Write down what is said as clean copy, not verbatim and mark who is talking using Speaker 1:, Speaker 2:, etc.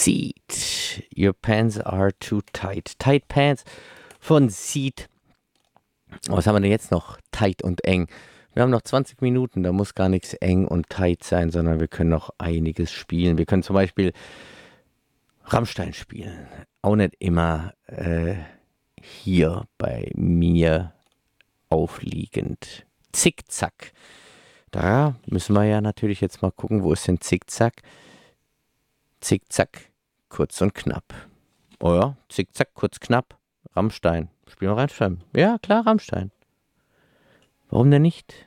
Speaker 1: Seed. Your pants are too tight. Tight Pants von Seed. Was haben wir denn jetzt noch? Tight und eng. Wir haben noch 20 Minuten, da muss gar nichts eng und tight sein, sondern wir können noch einiges spielen. Wir können zum Beispiel Rammstein spielen. Auch nicht immer hier bei mir aufliegend. Zickzack. Da müssen wir ja natürlich jetzt mal gucken, wo ist denn Zickzack? Zickzack, kurz und knapp. Oh ja, Zickzack, kurz, knapp. Rammstein. Spielen wir Rammstein? Ja, klar, Rammstein. Warum denn nicht?